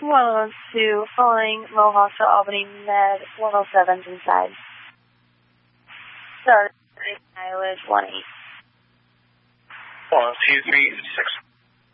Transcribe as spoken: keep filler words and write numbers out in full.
one oh two, following Mohawk to Albany Med, one oh seven's inside. Sorry, mileage one eight. one two three six